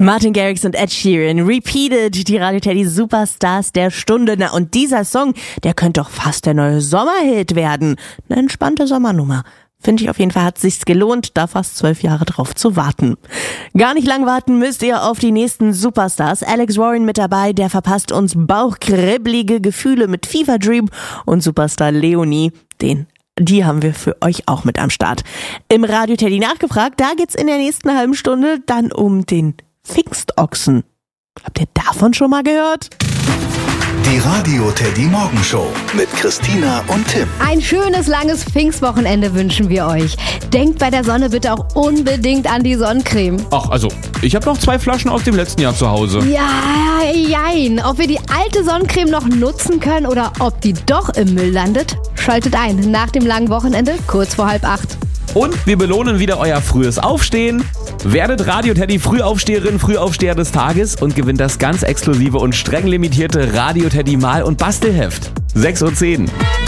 Martin Garrix und Ed Sheeran, Repeated, die Radio Teddy Superstars der Stunde. Na, und dieser Song, der könnte doch fast der neue Sommerhit werden. Eine entspannte Sommernummer. Finde ich auf jeden Fall, hat sich's gelohnt, da fast 12 Jahre drauf zu warten. Gar nicht lang warten müsst ihr auf die nächsten Superstars. Alex Warren mit dabei, der verpasst uns bauchkribbelige Gefühle mit Fever Dream, und Superstar Leonie, die haben wir für euch auch mit am Start. Im Radio Teddy nachgefragt, da geht's in der nächsten halben Stunde dann um den Pfingstochsen. Habt ihr davon schon mal gehört? Die Radio Teddy Morgenshow mit Christina und Tim. Ein schönes, langes Pfingstwochenende wünschen wir euch. Denkt bei der Sonne bitte auch unbedingt an die Sonnencreme. Ach, also, ich habe noch 2 Flaschen aus dem letzten Jahr zu Hause. Ja, jein. Ob wir die alte Sonnencreme noch nutzen können oder ob die doch im Müll landet, schaltet ein nach dem langen Wochenende, kurz vor 7:30. Und wir belohnen wieder euer frühes Aufstehen. Werdet Radio Teddy Frühaufsteherin, Frühaufsteher des Tages und gewinnt das ganz exklusive und streng limitierte Radio Teddy Mal- und Bastelheft. 6:10 Uhr.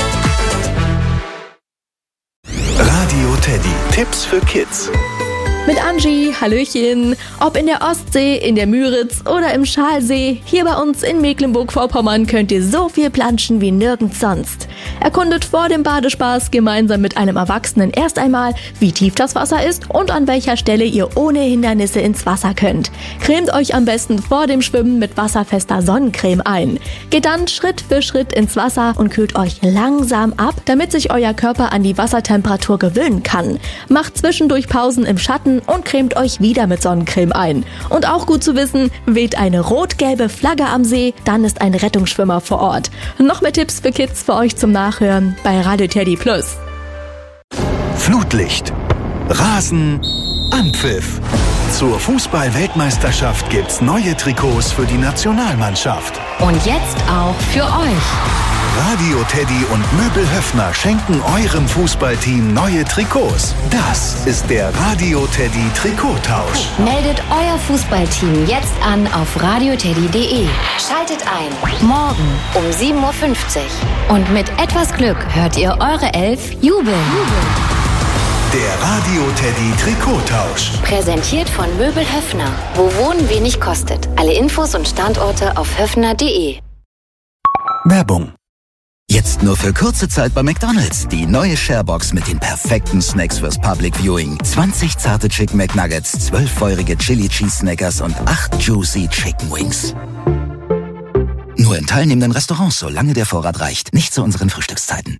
Radio Teddy. Tipps für Kids. Mit Angie, Hallöchen. Ob in der Ostsee, in der Müritz oder im Schalsee, hier bei uns in Mecklenburg-Vorpommern könnt ihr so viel planschen wie nirgends sonst. Erkundet vor dem Badespaß gemeinsam mit einem Erwachsenen erst einmal, wie tief das Wasser ist und an welcher Stelle ihr ohne Hindernisse ins Wasser könnt. Cremt euch am besten vor dem Schwimmen mit wasserfester Sonnencreme ein. Geht dann Schritt für Schritt ins Wasser und kühlt euch langsam ab, damit sich euer Körper an die Wassertemperatur gewöhnen kann. Macht zwischendurch Pausen im Schatten und cremt euch wieder mit Sonnencreme ein. Und auch gut zu wissen, weht eine rot-gelbe Flagge am See, dann ist ein Rettungsschwimmer vor Ort. Noch mehr Tipps für Kids für euch zum Nachhören bei Radio Teddy Plus. Flutlicht, Rasen, Anpfiff. Zur Fußball-Weltmeisterschaft gibt's neue Trikots für die Nationalmannschaft. Und jetzt auch für euch. Radio Teddy und Möbel Höffner schenken eurem Fußballteam neue Trikots. Das ist der Radio Teddy Trikottausch. Meldet euer Fußballteam jetzt an auf radioteddy.de. Schaltet ein. Morgen um 7:50 Uhr. Und mit etwas Glück hört ihr eure Elf jubeln. Der Radio Teddy Trikottausch. Präsentiert von Möbel Höffner. Wo Wohnen wenig kostet. Alle Infos und Standorte auf höffner.de. Werbung. Jetzt nur für kurze Zeit bei McDonald's. Die neue Sharebox mit den perfekten Snacks fürs Public Viewing. 20 zarte Chicken McNuggets, 12 feurige Chili Cheese Snackers und 8 juicy Chicken Wings. Nur in teilnehmenden Restaurants, solange der Vorrat reicht. Nicht zu unseren Frühstückszeiten.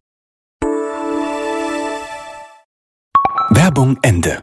Werbung Ende.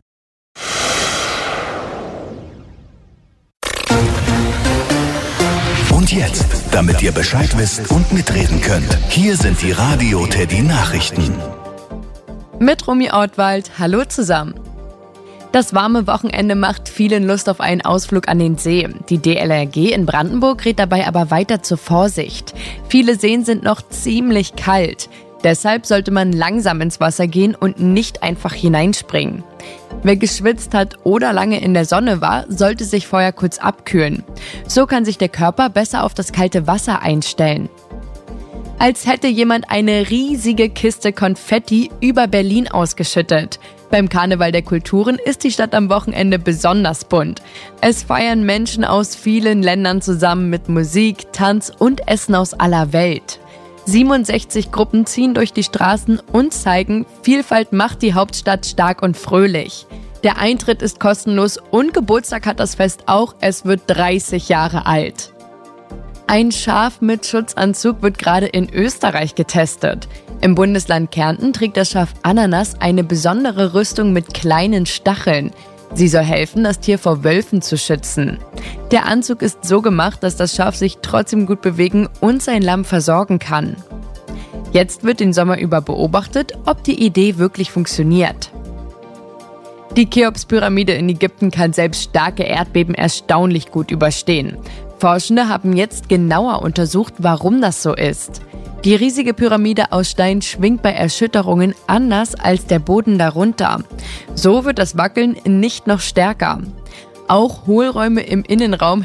Und jetzt, damit ihr Bescheid wisst und mitreden könnt, hier sind die Radio Teddy Nachrichten. Mit Romy Ortwald, hallo zusammen. Das warme Wochenende macht vielen Lust auf einen Ausflug an den See. Die DLRG in Brandenburg rät dabei aber weiter zur Vorsicht. Viele Seen sind noch ziemlich kalt. Deshalb sollte man langsam ins Wasser gehen und nicht einfach hineinspringen. Wer geschwitzt hat oder lange in der Sonne war, sollte sich vorher kurz abkühlen. So kann sich der Körper besser auf das kalte Wasser einstellen. Als hätte jemand eine riesige Kiste Konfetti über Berlin ausgeschüttet. Beim Karneval der Kulturen ist die Stadt am Wochenende besonders bunt. Es feiern Menschen aus vielen Ländern zusammen mit Musik, Tanz und Essen aus aller Welt. 67 Gruppen ziehen durch die Straßen und zeigen, Vielfalt macht die Hauptstadt stark und fröhlich. Der Eintritt ist kostenlos und Geburtstag hat das Fest auch, es wird 30 Jahre alt. Ein Schaf mit Schutzanzug wird gerade in Österreich getestet. Im Bundesland Kärnten trägt das Schaf Ananas eine besondere Rüstung mit kleinen Stacheln. Sie soll helfen, das Tier vor Wölfen zu schützen. Der Anzug ist so gemacht, dass das Schaf sich trotzdem gut bewegen und sein Lamm versorgen kann. Jetzt wird den Sommer über beobachtet, ob die Idee wirklich funktioniert. Die Cheops-Pyramide in Ägypten kann selbst starke Erdbeben erstaunlich gut überstehen. Forschende haben jetzt genauer untersucht, warum das so ist. Die riesige Pyramide aus Stein schwingt bei Erschütterungen anders als der Boden darunter. So wird das Wackeln nicht noch stärker. Auch Hohlräume im Innenraum